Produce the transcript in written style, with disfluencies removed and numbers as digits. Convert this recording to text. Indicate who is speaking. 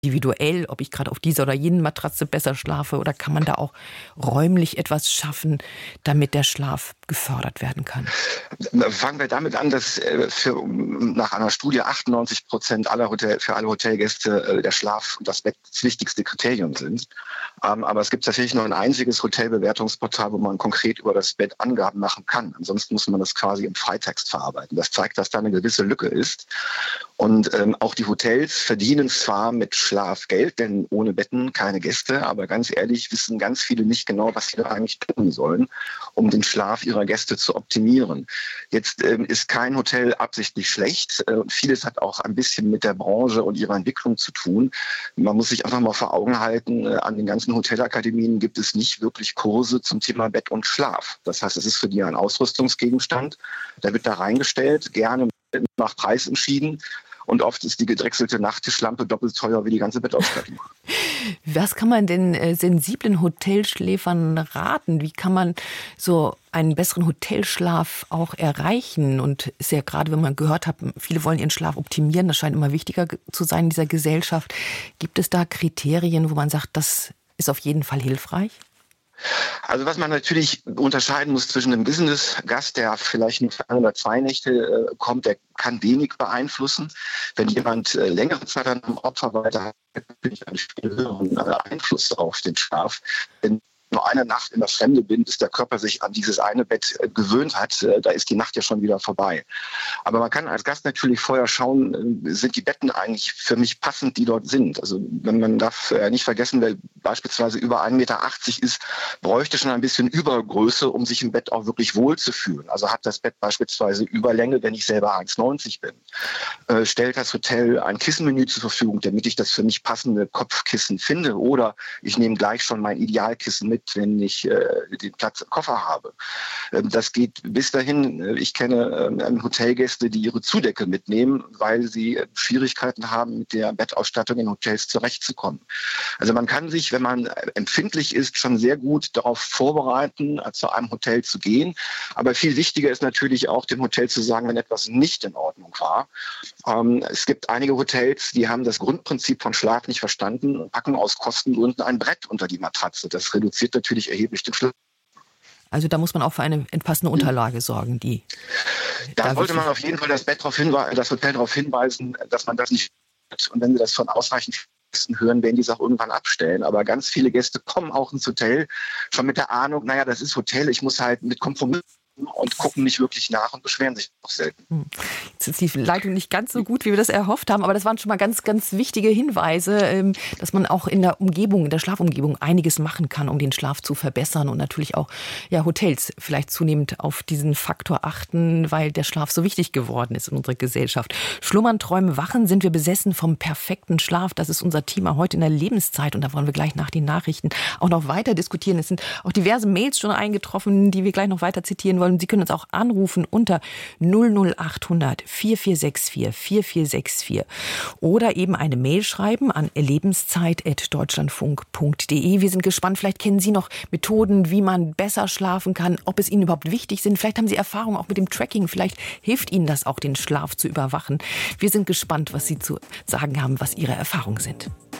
Speaker 1: individuell, ob ich gerade auf dieser oder jenen Matratze besser schlafe, oder kann man da auch räumlich etwas schaffen, damit der Schlaf gefördert werden kann?
Speaker 2: Fangen wir damit an, dass nach einer Studie 98% für alle Hotelgäste der Schlaf und das Bett das wichtigste Kriterium sind. Aber es gibt tatsächlich nur ein einziges Hotelbewertungsportal, wo man konkret über das Bett Angaben machen kann. Ansonsten muss man das quasi im Freitext verarbeiten. Das zeigt, dass da eine gewisse Lücke ist. Und auch die Hotels verdienen zwar mit Schlaf Geld, denn ohne Betten keine Gäste. Aber ganz ehrlich wissen ganz viele nicht genau, was sie da eigentlich tun sollen, um den Schlaf ihrer Gäste zu optimieren. Jetzt ist kein Hotel absichtlich schlecht. Vieles hat auch ein bisschen mit der Branche und ihrer Entwicklung zu tun. Man muss sich einfach mal vor Augen halten, an den ganzen Hotelakademien gibt es nicht wirklich Kurse zum Thema Bett und Schlaf. Das heißt, es ist für die ein Ausrüstungsgegenstand. Der wird da reingestellt, gerne nach Preis entschieden. Und oft ist die gedrechselte Nachttischlampe doppelt teuer wie die ganze Bettausstattung.
Speaker 1: Was kann man denn sensiblen Hotelschläfern raten? Wie kann man so einen besseren Hotelschlaf auch erreichen? Und ist ja gerade, wenn man gehört hat, viele wollen ihren Schlaf optimieren, das scheint immer wichtiger zu sein in dieser Gesellschaft. Gibt es da Kriterien, wo man sagt, das ist auf jeden Fall hilfreich?
Speaker 2: Also was man natürlich unterscheiden muss zwischen einem Business-Gast, der vielleicht nur für 1 oder 2 Nächte kommt, der kann wenig beeinflussen. Wenn jemand längere Zeit an einem Ort verweilt, hat natürlich einen viel höheren Einfluss auf den Schlaf. Wenn nur eine Nacht in der Fremde bin, bis der Körper sich an dieses eine Bett gewöhnt hat, da ist die Nacht ja schon wieder vorbei. Aber man kann als Gast natürlich vorher schauen, sind die Betten eigentlich für mich passend, die dort sind. Also man darf nicht vergessen, wer beispielsweise über 1,80 Meter ist, bräuchte schon ein bisschen Übergröße, um sich im Bett auch wirklich wohlzufühlen. Also hat das Bett beispielsweise Überlänge, wenn ich selber 1,90 bin. Stellt das Hotel ein Kissenmenü zur Verfügung, damit ich das für mich passende Kopfkissen finde. Oder ich nehme gleich schon mein Idealkissen mit, wenn ich den Platz im Koffer habe. Das geht bis dahin. Ich kenne Hotelgäste, die ihre Zudecke mitnehmen, weil sie Schwierigkeiten haben, mit der Bettausstattung in Hotels zurechtzukommen. Also man kann sich, wenn man empfindlich ist, schon sehr gut darauf vorbereiten, zu einem Hotel zu gehen. Aber viel wichtiger ist natürlich auch, dem Hotel zu sagen, wenn etwas nicht in Ordnung war. Es gibt einige Hotels, die haben das Grundprinzip von Schlaf nicht verstanden und packen aus Kostengründen ein Brett unter die Matratze. Das reduziert natürlich erheblich den Schlaf.
Speaker 1: Also da muss man auch für eine passende Unterlage sorgen, die.
Speaker 2: Da sollte man auf jeden Fall das Hotel darauf hinweisen, dass man das nicht hat. Und wenn Sie das von ausreichend Gästen hören, werden die es auch irgendwann abstellen. Aber ganz viele Gäste kommen auch ins Hotel schon mit der Ahnung, naja, das ist Hotel, ich muss halt mit Kompromissen und gucken nicht wirklich nach und beschweren sich auch selten.
Speaker 1: Jetzt ist die Leitung nicht ganz so gut, wie wir das erhofft haben, aber das waren schon mal ganz, ganz wichtige Hinweise, dass man auch in der Umgebung, in der Schlafumgebung einiges machen kann, um den Schlaf zu verbessern und natürlich auch Hotels vielleicht zunehmend auf diesen Faktor achten, weil der Schlaf so wichtig geworden ist in unserer Gesellschaft. Schlummern, träumen, wachen, sind wir besessen vom perfekten Schlaf. Das ist unser Thema heute in der Lebenszeit und da wollen wir gleich nach den Nachrichten auch noch weiter diskutieren. Es sind auch diverse Mails schon eingetroffen, die wir gleich noch weiter zitieren wollen. Sie können uns auch anrufen unter 00800 4464 4464 oder eben eine Mail schreiben an lebenszeit@deutschlandfunk.de. Wir sind gespannt, vielleicht kennen Sie noch Methoden, wie man besser schlafen kann, ob es Ihnen überhaupt wichtig sind. Vielleicht haben Sie Erfahrung auch mit dem Tracking, vielleicht hilft Ihnen das auch, den Schlaf zu überwachen. Wir sind gespannt, was Sie zu sagen haben, was Ihre Erfahrungen sind.